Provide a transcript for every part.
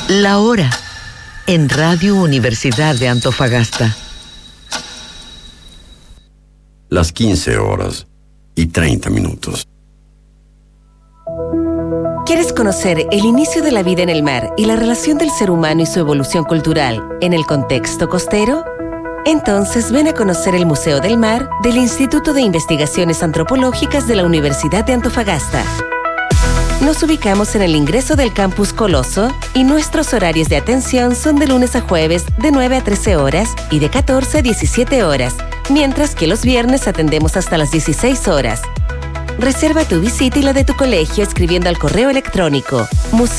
La hora en Radio Universidad de Antofagasta. Las 15:30. ¿Quieres conocer el inicio de la vida en el mar y la relación del ser humano y su evolución cultural en el contexto costero? Entonces ven a conocer el Museo del Mar del Instituto de Investigaciones Antropológicas de la Universidad de Antofagasta. Nos ubicamos en el ingreso del Campus Coloso y nuestros horarios de atención son de lunes a jueves de 9 a 13 horas y de 14 a 17 horas, mientras que los viernes atendemos hasta las 16 horas. Reserva tu visita y la de tu colegio escribiendo al correo electrónico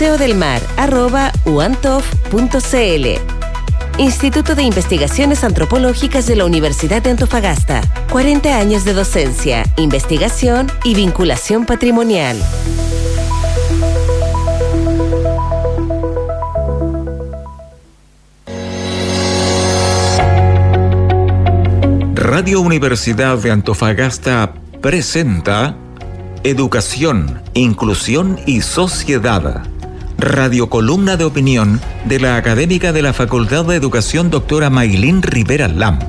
museodelmar@uantof.cl. Instituto de Investigaciones Antropológicas de la Universidad de Antofagasta. 40 años de docencia, investigación y vinculación patrimonial. Radio Universidad de Antofagasta presenta Educación, Inclusión y Sociedad. Radiocolumna de opinión de la académica de la Facultad de Educación, doctora Maylin Rivera Lam.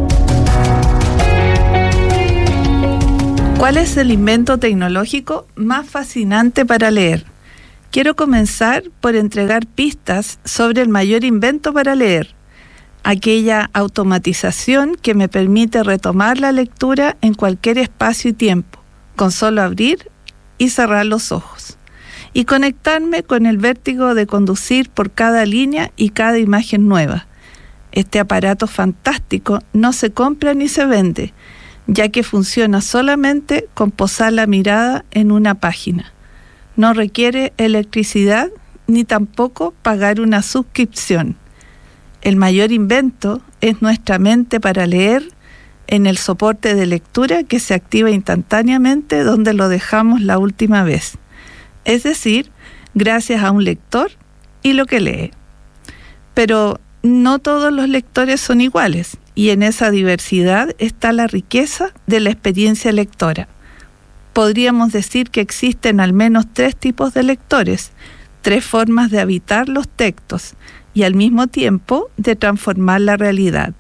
¿Cuál es el invento tecnológico más fascinante para leer? Quiero comenzar por entregar pistas sobre el mayor invento para leer, aquella automatización que me permite retomar la lectura en cualquier espacio y tiempo, con solo abrir y cerrar los ojos, y conectarme con el vértigo de conducir por cada línea y cada imagen nueva. Este aparato fantástico no se compra ni se vende, ya que funciona solamente con posar la mirada en una página. No requiere electricidad ni tampoco pagar una suscripción. El mayor invento es nuestra mente para leer en el soporte de lectura que se activa instantáneamente donde lo dejamos la última vez. Es decir, gracias a un lector y lo que lee. Pero no todos los lectores son iguales, y en esa diversidad está la riqueza de la experiencia lectora. Podríamos decir que existen al menos 3 tipos de lectores, 3 formas de habitar los textos y al mismo tiempo de transformar la realidad.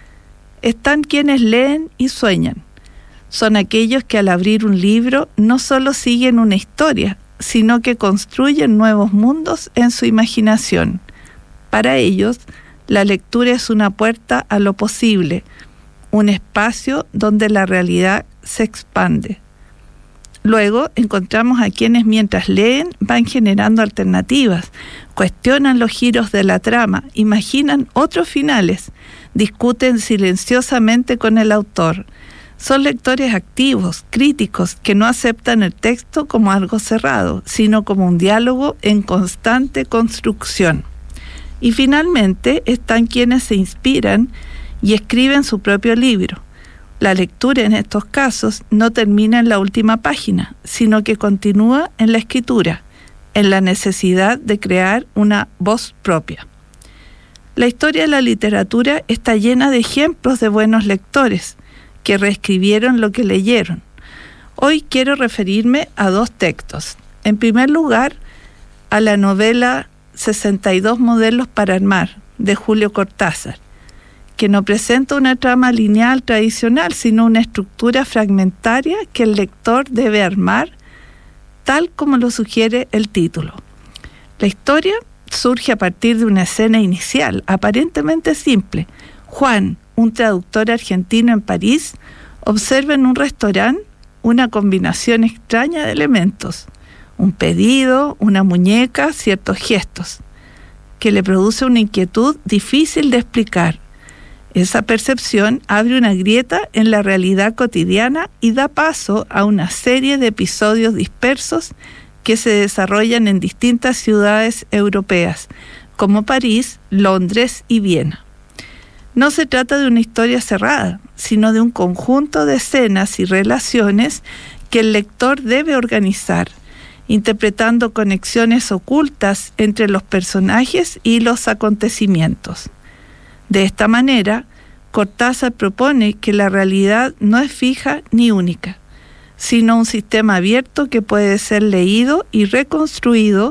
Están quienes leen y sueñan. Son aquellos que al abrir un libro no solo siguen una historia, sino que construyen nuevos mundos en su imaginación. Para ellos, la lectura es una puerta a lo posible, un espacio donde la realidad se expande. Luego encontramos a quienes mientras leen van generando alternativas, cuestionan los giros de la trama, imaginan otros finales, discuten silenciosamente con el autor. Son lectores activos, críticos, que no aceptan el texto como algo cerrado, sino como un diálogo en constante construcción. Y finalmente están quienes se inspiran y escriben su propio libro. La lectura en estos casos no termina en la última página, sino que continúa en la escritura, en la necesidad de crear una voz propia. La historia de la literatura está llena de ejemplos de buenos lectores que reescribieron lo que leyeron. Hoy quiero referirme a 2 textos. En primer lugar, a la novela 62 modelos para armar, de Julio Cortázar, que no presenta una trama lineal tradicional, sino una estructura fragmentaria que el lector debe armar, tal como lo sugiere el título. La historia surge a partir de una escena inicial, aparentemente simple. Juan, un traductor argentino en París, observa en un restaurante una combinación extraña de elementos, un pedido, una muñeca, ciertos gestos, que le produce una inquietud difícil de explicar. Esa percepción abre una grieta en la realidad cotidiana y da paso a una serie de episodios dispersos que se desarrollan en distintas ciudades europeas, como París, Londres y Viena. No se trata de una historia cerrada, sino de un conjunto de escenas y relaciones que el lector debe organizar, interpretando conexiones ocultas entre los personajes y los acontecimientos. De esta manera, Cortázar propone que la realidad no es fija ni única, sino un sistema abierto que puede ser leído y reconstruido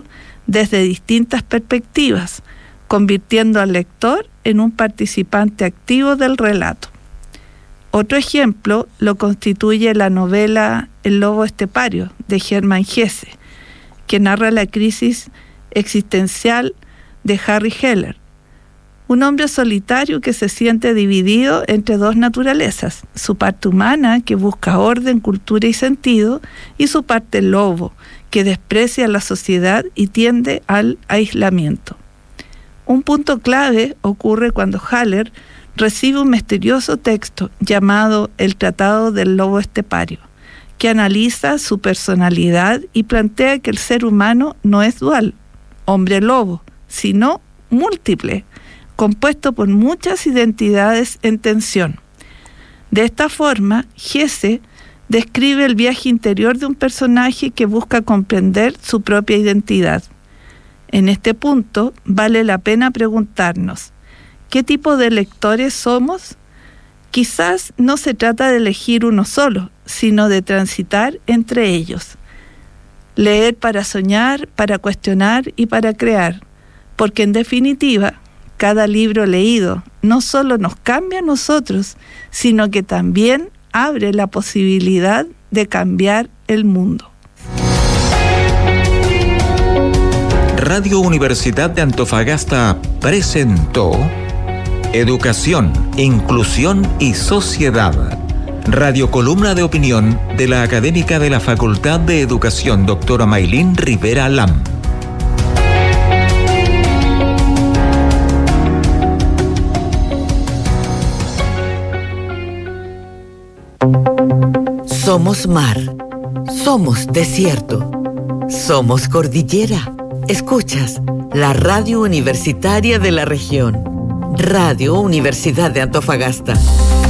desde distintas perspectivas, convirtiendo al lector en un participante activo del relato. Otro ejemplo lo constituye la novela El lobo estepario, de Hermann Hesse, que narra la crisis existencial de Harry Heller, un hombre solitario que se siente dividido entre dos naturalezas, su parte humana, que busca orden, cultura y sentido, y su parte lobo, que desprecia la sociedad y tiende al aislamiento. Un punto clave ocurre cuando Haller recibe un misterioso texto llamado El Tratado del Lobo Estepario, que analiza su personalidad y plantea que el ser humano no es dual, hombre-lobo, sino múltiple, compuesto por muchas identidades en tensión. De esta forma, Hesse describe el viaje interior de un personaje que busca comprender su propia identidad. En este punto, vale la pena preguntarnos, ¿qué tipo de lectores somos? Quizás no se trata de elegir uno solo, sino de transitar entre ellos. Leer para soñar, para cuestionar y para crear, porque en definitiva, cada libro leído no solo nos cambia a nosotros, sino que también abre la posibilidad de cambiar el mundo. Radio Universidad de Antofagasta presentó Educación, Inclusión y Sociedad. Radiocolumna de opinión de la académica de la Facultad de Educación, doctora Maylin Rivera Lam. Somos mar, somos desierto, somos cordillera. Escuchas la radio universitaria de la región, Radio Universidad de Antofagasta.